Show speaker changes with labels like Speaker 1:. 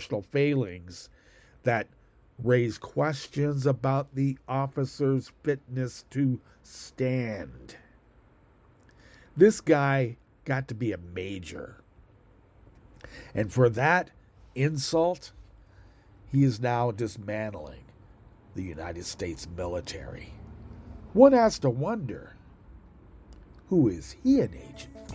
Speaker 1: failings that raise questions about the officer's fitness to stand. This guy got to be a major. And for that insult, he is now dismantling the United States military. One has to wonder, who is he an agent for?